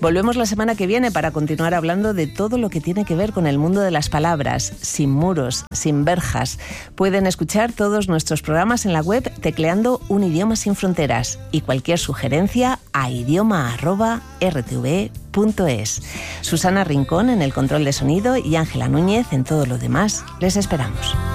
Volvemos la semana que viene para continuar hablando de todo lo que tiene que ver con el mundo de las palabras, sin muros, sin verjas. Pueden escuchar todos nuestros programas en la web tecleando Un Idioma Sin Fronteras y cualquier sugerencia a idioma@rtve.es. Susana Rincón en el control de sonido y Ángela Núñez en todo lo demás. Les esperamos.